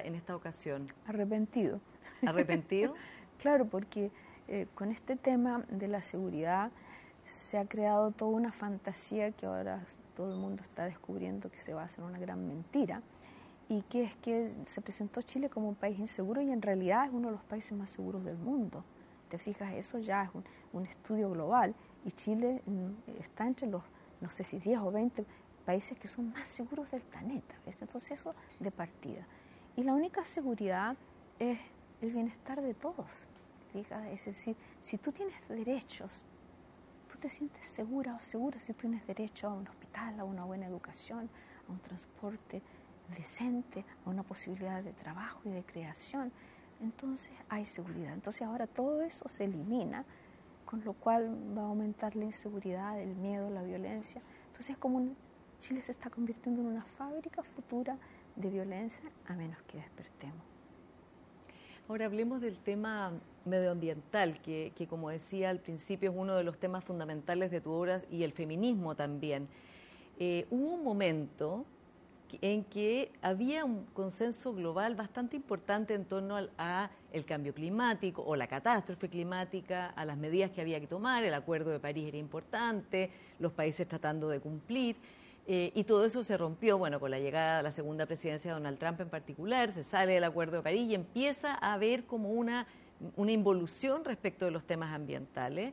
en esta ocasión? Arrepentido. ¿Arrepentido? Claro, porque con este tema de la seguridad se ha creado toda una fantasía que ahora todo el mundo está descubriendo que se basa en una gran mentira, y que es que se presentó Chile como un país inseguro y en realidad es uno de los países más seguros del mundo. Te fijas, eso ya es un estudio global y Chile está entre los, no sé si 10 o 20 países que son más seguros del planeta, ¿ves? Entonces eso de partida. Y la única seguridad es el bienestar de todos, fíjate, es decir, si tú tienes derechos, tú te sientes segura o seguro si tú tienes derecho a un hospital, a una buena educación, a un transporte decente, a una posibilidad de trabajo y de creación, entonces hay seguridad. Entonces ahora todo eso se elimina, con lo cual va a aumentar la inseguridad, el miedo, la violencia. Entonces es como Chile se está convirtiendo en una fábrica futura de violencia a menos que despertemos. Ahora hablemos del tema medioambiental, que como decía al principio es uno de los temas fundamentales de tu obra y el feminismo también. Hubo un momento en que había un consenso global bastante importante en torno a el cambio climático o la catástrofe climática, a las medidas que había que tomar, el Acuerdo de París era importante, los países tratando de cumplir, y todo eso se rompió, bueno, con la llegada de la segunda presidencia de Donald Trump en particular, se sale del Acuerdo de París y empieza a haber como una involución respecto de los temas ambientales.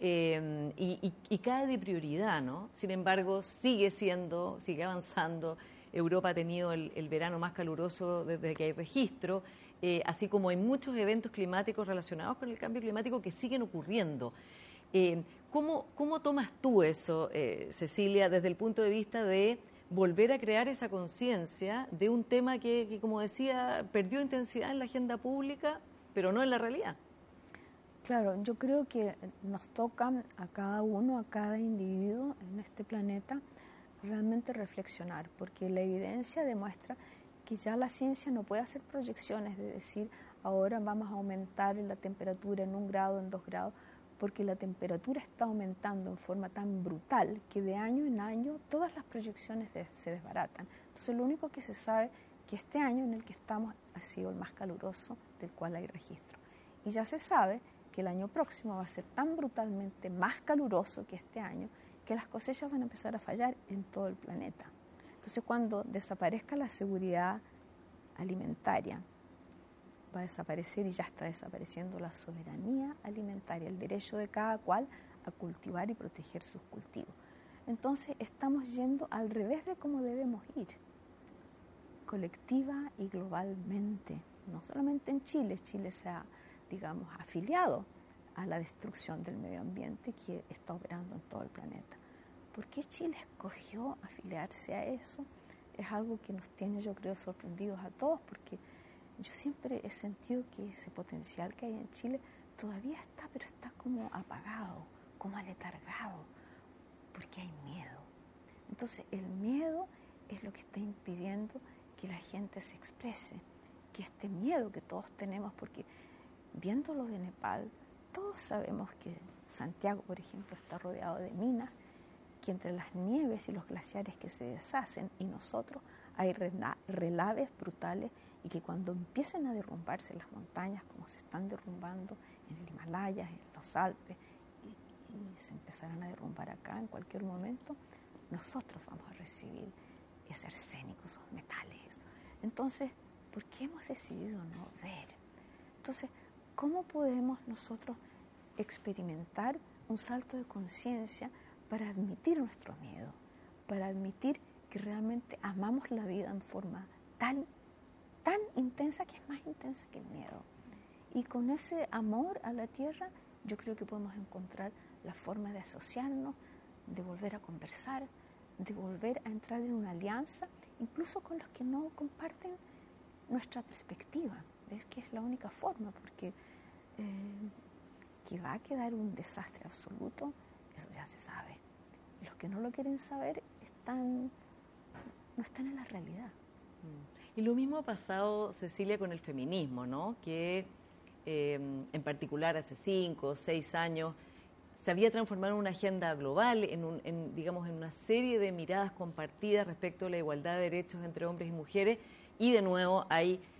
Y cae de prioridad, ¿no? Sin embargo, sigue avanzando. Europa ha tenido el verano más caluroso desde que hay registro, así como hay muchos eventos climáticos relacionados con el cambio climático que siguen ocurriendo. ¿Cómo tomas tú eso, Cecilia, desde el punto de vista de volver a crear esa conciencia de un tema que, como decía, perdió intensidad en la agenda pública, pero no en la realidad? Claro, yo creo que nos toca a cada uno, a cada individuo en este planeta, realmente reflexionar, porque la evidencia demuestra que ya la ciencia no puede hacer proyecciones de decir ahora vamos a aumentar la temperatura en 1 grado, en 2 grados, porque la temperatura está aumentando en forma tan brutal que de año en año todas las proyecciones se desbaratan. Entonces lo único que se sabe es que este año en el que estamos ha sido el más caluroso del cual hay registro. Y ya se sabe que el año próximo va a ser tan brutalmente más caluroso que este año que las cosechas van a empezar a fallar en todo el planeta. Entonces, cuando desaparezca la seguridad alimentaria, va a desaparecer y ya está desapareciendo la soberanía alimentaria, el derecho de cada cual a cultivar y proteger sus cultivos. Entonces, estamos yendo al revés de cómo debemos ir, colectiva y globalmente. No solamente en Chile, Chile se ha, digamos, afiliado a la destrucción del medio ambiente que está operando en todo el planeta. ¿Por qué Chile escogió afiliarse a eso? Es algo que nos tiene, yo creo, sorprendidos a todos, porque yo siempre he sentido que ese potencial que hay en Chile todavía está, pero está como apagado, como aletargado, porque hay miedo. Entonces, el miedo es lo que está impidiendo que la gente se exprese, que este miedo que todos tenemos, porque viendo lo de Nepal, todos sabemos que Santiago, por ejemplo, está rodeado de minas, que entre las nieves y los glaciares que se deshacen y nosotros hay relaves brutales, y que cuando empiecen a derrumbarse las montañas, como se están derrumbando en el Himalaya, en los Alpes, y se empezarán a derrumbar acá en cualquier momento, nosotros vamos a recibir ese arsénico, esos metales. Eso. Entonces, ¿por qué hemos decidido no ver? Entonces, ¿cómo podemos nosotros experimentar un salto de conciencia para admitir nuestro miedo, para admitir que realmente amamos la vida en forma tan intensa, que es más intensa que el miedo? Y con ese amor a la tierra, yo creo que podemos encontrar la forma de asociarnos, de volver a conversar, de volver a entrar en una alianza, incluso con los que no comparten nuestra perspectiva. ¿Ves? Que es la única forma, porque que va a quedar un desastre absoluto, eso ya se sabe. Y los que no lo quieren saber no están en la realidad. Y lo mismo ha pasado, Cecilia, con el feminismo, ¿no? Que en particular hace 5 o 6 años se había transformado en una agenda global, digamos, en una serie de miradas compartidas respecto a la igualdad de derechos entre hombres y mujeres, y de nuevo hay